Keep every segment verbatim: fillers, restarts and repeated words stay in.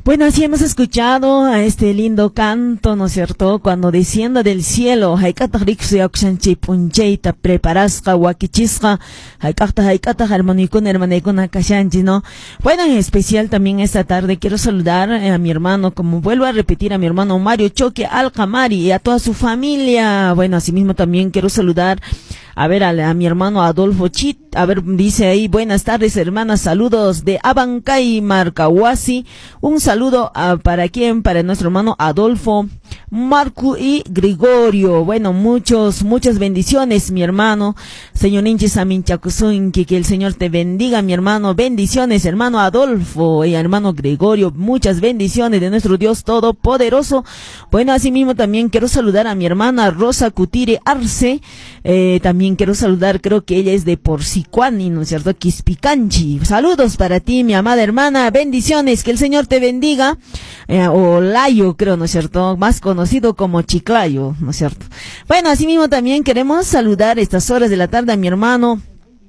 Bueno, así hemos escuchado a este lindo canto, ¿no es cierto? Cuando descienda del cielo, haykata riksu yakushanchi puncheita preparasqa wakichisqa, haykata haykata harmonikuna hermanikuna kashanchi, ¿no? Bueno, en especial también esta tarde quiero saludar a mi hermano, como vuelvo a repetir, a mi hermano Mario Choque Alcamari y a toda su familia. Bueno, asimismo también quiero saludar A ver, a, a mi hermano Adolfo Chit, a ver, dice ahí, buenas tardes hermanas, saludos de Abancay, Marcahuasi. Un saludo a, ¿para quién? Para nuestro hermano Adolfo, Marco y Gregorio. Bueno, muchos, muchas bendiciones, mi hermano. Señor Ninchi Saminchakusunki, que el Señor te bendiga, mi hermano. Bendiciones, hermano Adolfo y hermano Gregorio. Muchas bendiciones de nuestro Dios Todopoderoso. Bueno, asimismo también quiero saludar a mi hermana Rosa Cutire Arce. Eh, también quiero saludar, creo que ella es de Porcicuani, ¿no es cierto? Quispicanchi. Saludos para ti, mi amada hermana. Bendiciones, que el Señor te bendiga. Eh, o Layo, creo, ¿no es cierto? Más conocido como Chiclayo, ¿no es cierto? Bueno, asimismo también queremos saludar estas horas de la tarde a mi hermano.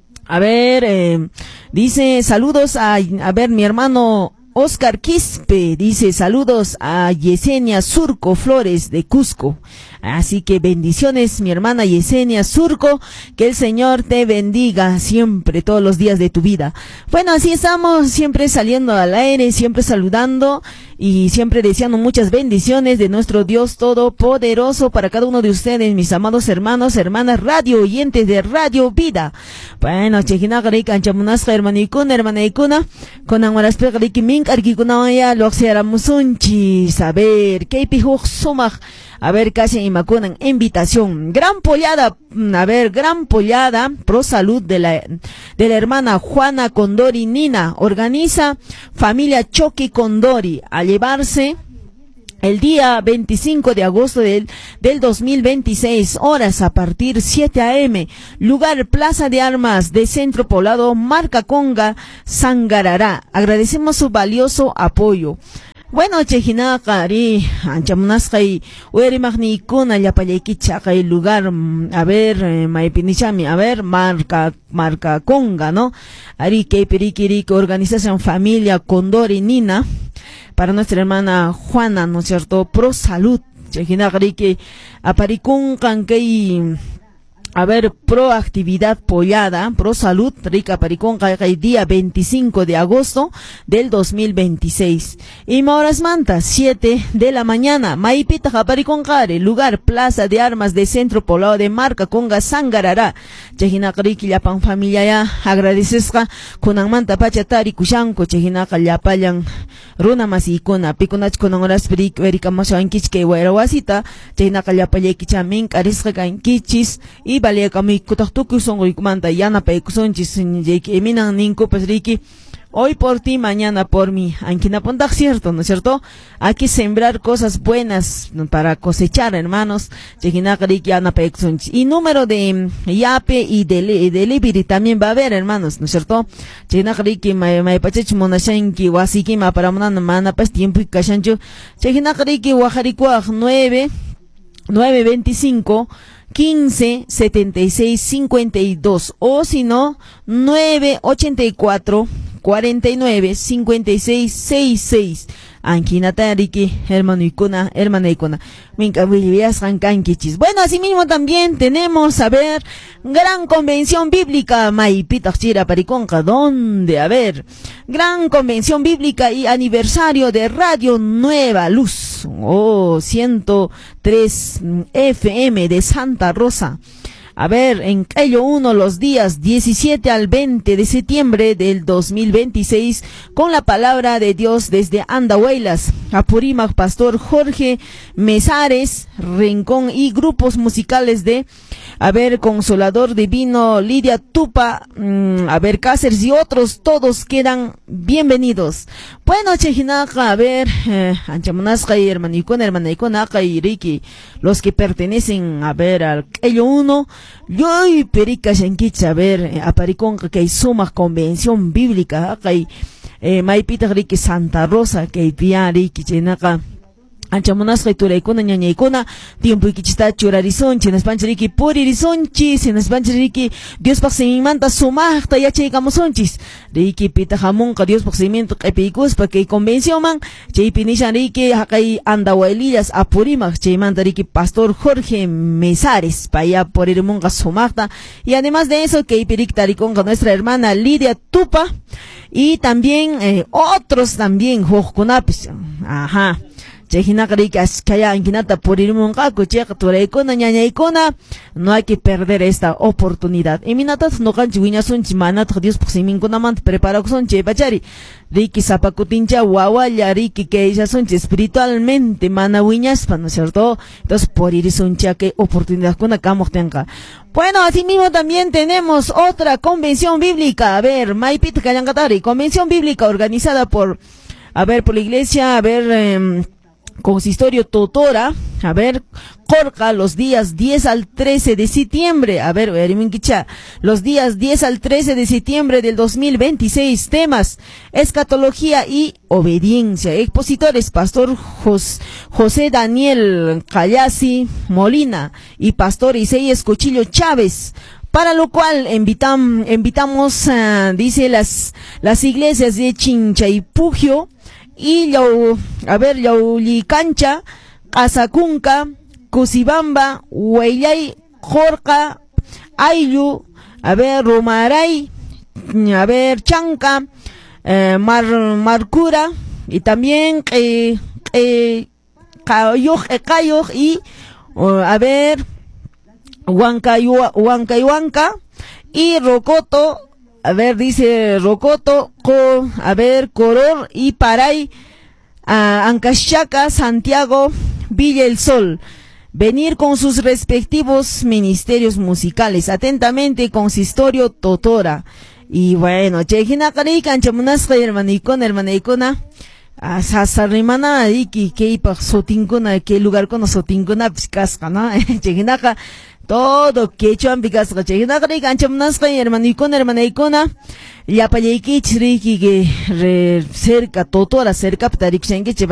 A ver, eh, dice, saludos a, a ver, mi hermano Oscar Quispe, dice, saludos a Yesenia Surco Flores de Cusco. Así que bendiciones, mi hermana Yesenia Surco, que el Señor te bendiga siempre, todos los días de tu vida. Bueno, así estamos, siempre saliendo al aire, siempre saludando y siempre deseando muchas bendiciones de nuestro Dios Todopoderoso para cada uno de ustedes, mis amados hermanos, hermanas, radio oyentes de Radio Vida. Bueno, chejinagarika, anchamunasca, hermanicuna, hermanaicuna, con anguaraspegarikin mink, arquikunaya, loxiaramusunchi, saber, keipihuj sumaj. A ver, casi imacunan invitación. Gran pollada, a ver, gran pollada pro salud de la, de la hermana Juana Condori Nina. Organiza familia Choque Condori a llevarse el día veinticinco de agosto del, del dos mil veintiséis, horas a partir siete a eme, lugar Plaza de Armas de Centro Poblado, Marca Conga, Sangarará. Agradecemos su valioso apoyo. Bueno, chejinaqari, anchamunasqay, ueri magnikuna, yapallaykichaqay lugar, a ver, eh, maipinichami, a ver, marca, marca Conga, ¿no? Ari, que periquirique, organización familia Condori Nina, para nuestra hermana Juana, ¿no es cierto? Pro salud, chejinaqari, que aparicuncan que a ver, pro actividad pollada, pro salud, rica pariconca, día veinticinco de agosto del dos mil veintiséis. Y Mauras Manta, siete de la mañana, Maipita japariconcare, lugar Plaza de Armas de Centro Poblado de Marca Conga, Sangarará. Chejinakariki llapan familia ya, agradecesca, kunan manta pachatari kushanko, chejinaka llapayan, runa masikuna, pikunach kunan horas perik, verika mashawankichke, huerawasita, chejinaka llapallekichamin, karisca kankichis, y vale kami kutaktuku son rikumanta yana paikusonchis yeki eminan ninku pasriki hoy por ti mañana por mí ankina pondak, cierto, ¿no es cierto? Hay que sembrar cosas buenas para cosechar, hermanos. Y número de yape y de delivery también va a haber, hermanos, ¿no es cierto? Chejinakariki maipachech monashanki wasikima para monana mana pas tiempo y kashancho. Chejinakariki wajarikuaj nueve nueve veinticinco quince setenta y seis cincuenta y dos o si no nueve ochenta y cuatro cuarenta y nueve cincuenta y seis sesenta y seis. Ankinatariki, hermano Icuna, hermana Icuna. Bueno, así mismo también tenemos, a ver, gran convención bíblica, Maipita Chira Pariconca, ¿dónde? A ver, gran convención bíblica y aniversario de Radio Nueva Luz, oh, ciento tres F M de Santa Rosa. A ver, en Cayo uno los días diecisiete al veinte de septiembre del dos mil veintiséis, con la palabra de Dios desde Andahuaylas, Apurímac, Pastor Jorge Mesares, Rincón y grupos musicales de, a ver, Consolador Divino, Lidia Tupa, mmm, a ver, Cáceres y otros, todos quedan bienvenidos. Bueno, chejinaca, a ver, eh, anchamonasca y hermanicona, hermanaicona, y Ricky, los que pertenecen, a ver, al Cayo uno, yo y perica shankicha, a ver, aparicón que hay suma convención bíblica, que hay eh, maipita rique Santa Rosa, que hay pia rique chenaka, Anchamunasqa turaykuna ñañaykuna tiempo ikichista churarisonchi naspanchariki puririsonchi sinaspanchariki Diospaq simimanta sumaqta yachaykamusunchis riki pita hamunqa Diospaq simimanta q'ipiykuspa kay convención man chaypi nishan riki haqay andawaylillas apurimaq chaymanta riki Pastor Jorge Mesares paya purimunqa sumaqta y además de eso kaypi riki tarikunqa nuestra hermana Lidia Tupa y también eh, otros también huqkunapis ajá Chejinaqriki askaya ankinata purimunqaku chayqa turaykuna ñañaykuna no hay que perder esta oportunidad y minatas noqanchik wiñasunchik manataq Diospaq siminkunamanta preparakusunchik pachari riki sapakutincha wawalla riki kayllasunchik espiritualmente mana wiñaspa, ¿no es cierto? Entonces purisunchik que oportunidad kuna kamuqtinqa. Bueno, así mismo también tenemos otra convención bíblica, a ver, maypita kallanqatari, convención bíblica organizada por a ver por la iglesia, a ver eh, Consistorio Totora, a ver, Corca, los días diez al trece de septiembre, a ver, los días diez al trece de septiembre del dos mil veintiséis, temas, escatología y obediencia, expositores, Pastor Jos, José Daniel Callasi Molina y Pastor Isaías Cuchillo Chávez, para lo cual invitam, invitamos, uh, dice, las, las iglesias de Chinchaypugio, y Yau, a ver, Yaulicancha, Casacunca, Cusibamba, Huayllay, Jorca, Ayllu, a ver, Romaray, a ver, Chanca, eh, Mar, Marcura, y también, eh, eh, Cayoj, eh, Cayoj, y, uh, a ver, Huanca, Huanca, Huanca, y Rocoto, a ver, dice Rocoto, co, a ver, Coror y Paray, uh, Ancachaca, Santiago, Villa El Sol. Venir con sus respectivos ministerios musicales. Atentamente, Consistorio Totora. Y bueno, chejina karikan chamunasqa hermanikuna, hermanikuna. Sasarimana iki keipa sotinkuna, que lugar con sotinkuna piscasca, ¿no? Chejinaka. Todo quechua picasca chejina karikan chamunasqa hermanikuna, hermanikuna. Yapallayki chiriki que cerca Totora, cerca ptarikchenki